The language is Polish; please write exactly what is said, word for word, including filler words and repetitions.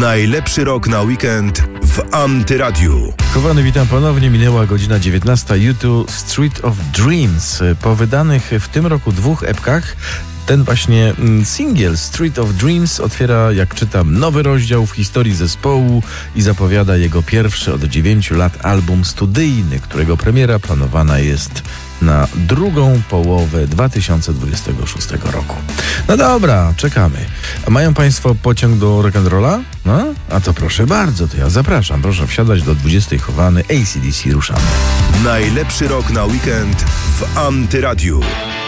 Najlepszy rok na weekend w Antyradiu. Kochany, witam ponownie. Minęła godzina dziewiętnasta. U dwa Street of Dreams. Po wydanych w tym roku dwóch epkach, ten właśnie singiel Street of Dreams otwiera, jak czytam, nowy rozdział w historii zespołu i zapowiada jego pierwszy od dziewięciu lat album studyjny, którego premiera planowana jest na drugą połowę dwa tysiące dwudziestego szóstego roku. No dobra, czekamy. A mają Państwo pociąg do rock'n'rolla? No? A to proszę bardzo, to ja zapraszam. Proszę wsiadać do dwudziestej chowany. A C D C, ruszamy. Najlepszy rok na weekend w Antyradiu.